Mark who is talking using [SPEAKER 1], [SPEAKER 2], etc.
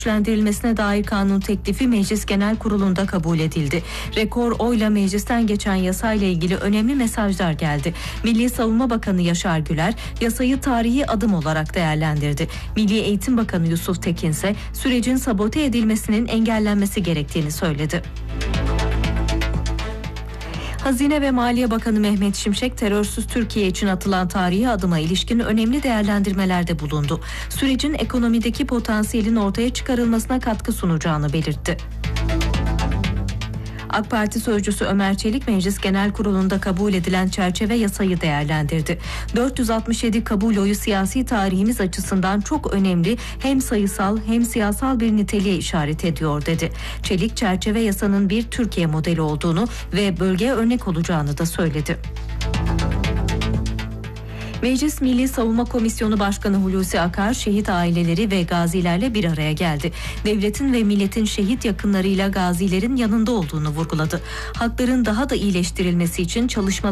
[SPEAKER 1] güçlendirilmesine dair kanun teklifi Meclis Genel Kurulu'nda kabul edildi. Rekor oyla meclisten geçen yasayla ilgili önemli mesajlar geldi. Milli Savunma Bakanı Yaşar Güler yasayı tarihi adım olarak değerlendirdi. Milli Eğitim Bakanı Yusuf Tekin ise sürecin sabote edilmesinin engellenmesi gerektiğini söyledi. Hazine ve Maliye Bakanı Mehmet Şimşek, terörsüz Türkiye için atılan tarihi adıma ilişkin önemli değerlendirmelerde bulundu. Sürecin ekonomideki potansiyelin ortaya çıkarılmasına katkı sunacağını belirtti. AK Parti sözcüsü Ömer Çelik, Meclis Genel Kurulu'nda kabul edilen çerçeve yasayı değerlendirdi. 467 kabul oyu siyasi tarihimiz açısından çok önemli, hem sayısal hem siyasal bir niteliğe işaret ediyor dedi. Çelik, çerçeve yasanın bir Türkiye modeli olduğunu ve bölgeye örnek olacağını da söyledi. Meclis Milli Savunma Komisyonu Başkanı Hulusi Akar, şehit aileleri ve gazilerle bir araya geldi. Devletin ve milletin şehit yakınlarıyla gazilerin yanında olduğunu vurguladı. Hakların daha da iyileştirilmesi için çalışmalar